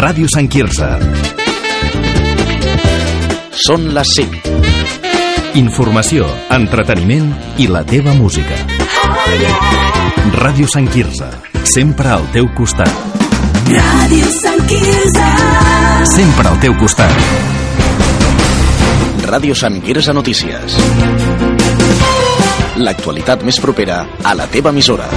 Ràdio Sant Quirze. Són les 5. Informació, entreteniment i la teva música. Ràdio Sant Quirze, sempre al teu costat. Ràdio Sant Quirze, sempre al teu costat. Ràdio Sant Quirze Notícies. L'actualitat més propera a la teva emissora.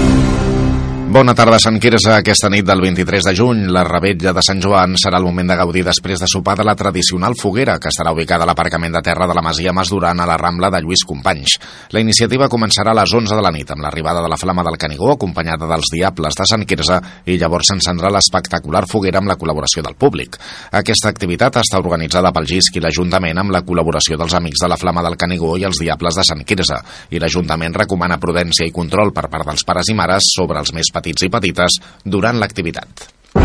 Bona tarda, Sant Quirze. Aquesta nit del 23 de juny, la revetlla de Sant Joan serà el moment de gaudir després de sopar de la tradicional foguera, que estarà ubicada a l'aparcament de terra de la Masia Mas Duran a la Rambla de Lluís Companys. La iniciativa començarà a les 11 de la nit, amb l'arribada de la Flama del Canigó, acompanyada dels Diables de Sant Quirze, i llavors s'encendrà l'espectacular foguera amb la col·laboració del públic. Aquesta activitat està organitzada pel GISC i l'Ajuntament amb la col·laboració dels Amics de la Flama del Canigó i els Diables de Sant Quirze, i l'Ajuntament recomana prudència i control per part dels pares i mares sobre els més petits i petites durant l'activitat.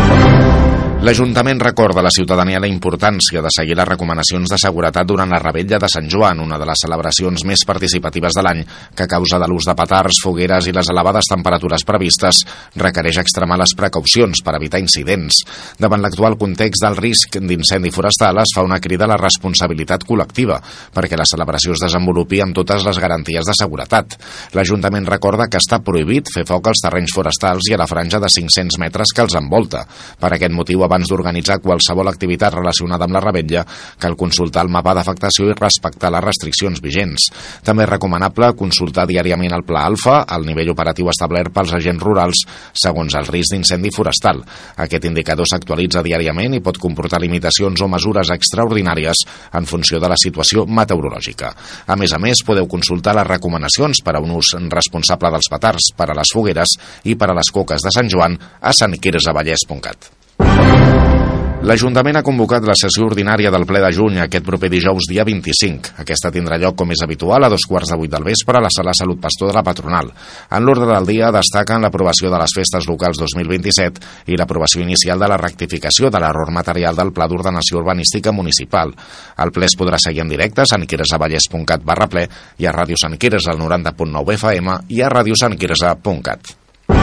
L'Ajuntament recorda a la ciutadania la importància de seguir les recomanacions de seguretat durant la revetlla de Sant Joan, una de les celebracions més participatives de l'any, que a causa de l'ús de petards, fogueres i les elevades temperatures previstes requereix extremar les precaucions per evitar incidents. Davant l'actual context del risc d'incendi forestal, es fa una crida a la responsabilitat col·lectiva perquè la celebració es desenvolupi amb totes les garanties de seguretat. L'Ajuntament recorda que està prohibit fer foc als terrenys forestals i a la franja de 500 metres que els envolta. Per aquest motiu, abans d'organitzar qualsevol activitat relacionada amb la revetlla, cal consultar el mapa d'afectació i respectar les restriccions vigents. També és recomanable consultar diàriament el Pla Alfa, el nivell operatiu establert pels agents rurals, segons el risc d'incendi forestal. Aquest indicador s'actualitza diàriament i pot comportar limitacions o mesures extraordinàries en funció de la situació meteorològica. A més, podeu consultar les recomanacions per a un ús responsable dels petards, per a les fogueres i per a les coques de Sant Joan a santquirsevallès.cat. L'Ajuntament ha convocat la sessió ordinària del ple de juny aquest proper dijous dia 25. Aquesta tindrà lloc, com és habitual, a 7:15 del vespre a la Sala Salut Pastor de la Patronal. En l'ordre del dia destaquen l'aprovació de les festes locals 2027 i l'aprovació inicial de la rectificació de l'error material del Pla d'Ordenació Urbanística Municipal. El ple es podrà seguir en directe a santquirsevallès.cat/ple i a Ràdio Sant Quirze al 90.9 FM i a radiosantquirze.cat.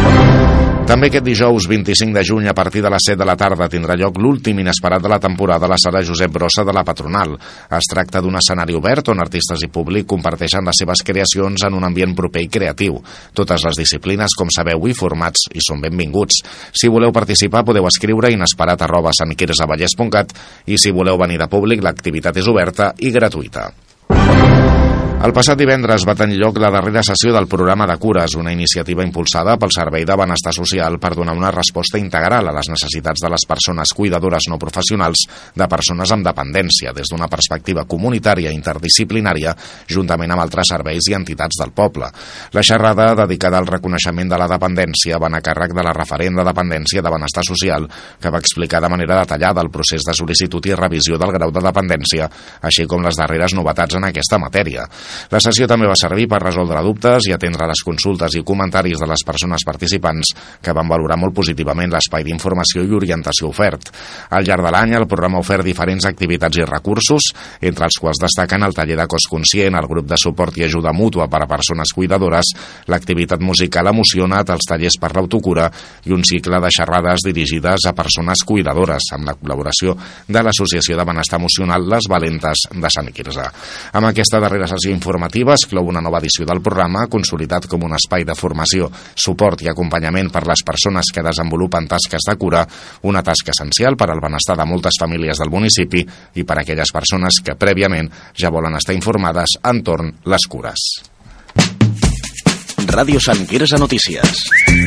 També aquest dijous 25 de juny a partir de les 7 de la tarda tindrà lloc l'últim inesperat de la temporada a la Sala Josep Brossa de la Patronal. Es tracta d'un escenari obert on artistes i públic comparteixen les seves creacions en un ambient proper i creatiu. Totes les disciplines, com sabeu, i formats hi són benvinguts. Si voleu participar podeu escriure inesperat@santquirsevallès.cat i si voleu venir de públic l'activitat és oberta i gratuïta. El passat divendres va tenir lloc la darrera sessió del programa de cures, una iniciativa impulsada pel Servei de Benestar Social per donar una resposta integral a les necessitats de les persones cuidadores no professionals de persones amb dependència, des d'una perspectiva comunitària i interdisciplinària, juntament amb altres serveis i entitats del poble. La xerrada, dedicada al reconeixement de la dependència, va anar a càrrec de la referent de dependència de Benestar Social, que va explicar de manera detallada el procés de sol·licitud i revisió del grau de dependència, així com les darreres novetats en aquesta matèria. La sessió també va servir per resoldre dubtes i atendre les consultes i comentaris de les persones participants, que van valorar molt positivament l'espai d'informació i orientació ofert. Al llarg de l'any, el programa ha ofert diferents activitats i recursos, entre els quals destaquen el taller de cos conscient, el grup de suport i ajuda mútua per a persones cuidadores, l'activitat musical emocionat, els tallers per l'autocura i un cicle de xerrades dirigides a persones cuidadores, amb la col·laboració de l'Associació de Benestar Emocional Les Valentes de Sant Quirze. Amb aquesta darrera sessió informativa es clou una nova edició del programa, consolidat com un espai de formació, suport i acompanyament per les persones que desenvolupen tasques de cura, una tasca essencial per al benestar de moltes famílies del municipi i per a aquelles persones que prèviament ja volen estar informades entorn les cures. Ràdio Sant Quirze Notícies.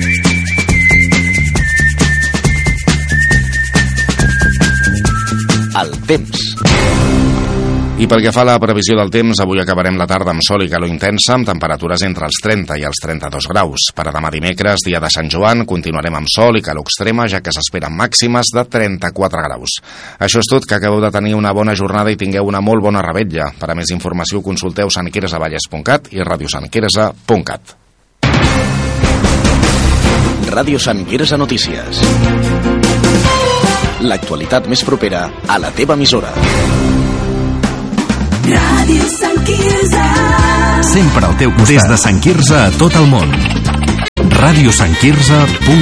El temps. I pel que fa a la previsió del temps, avui acabarem la tarda amb sol i calor intensa, amb temperatures entre els 30 i els 32 graus. Per a demà dimecres, dia de Sant Joan, continuarem amb sol i calor extrema, ja que s'esperen màximes de 34 graus. Això és tot, que acabeu de tenir una bona jornada i tingueu una molt bona revetlla. Per a més informació consulteu santquirsevallès.cat i radiosantquirze.cat. Ràdio Sant Quirze Notícies. L'actualitat més propera a la teva emissora. Ràdio Sant Quirze, sempre al teu costat. Des de Sant Quirze a tot el món. radiosantquirze.cat